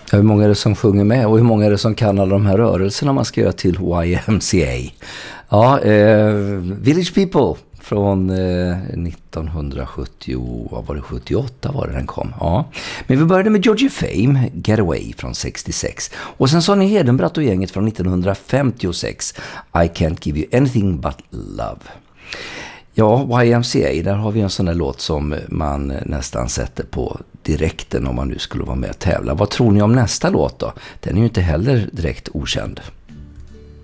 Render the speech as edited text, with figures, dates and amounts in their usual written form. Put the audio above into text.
Hur många är det som sjunger med och hur många är det som kan alla de här rörelserna man ska göra till YMCA? Ja, Village People från 1970, vad var det, 78 var det den kom. Ja. Men vi började med Georgie Fame, Get Away från 66. Och sen Sonny Hedenbratt och gänget från 1956, I Can't Give You Anything But Love. Ja, YMCA, där har vi en sån där låt som man nästan sätter på direkten om man nu skulle vara med och tävla. Vad tror ni om nästa låt då? Den är ju inte heller direkt okänd.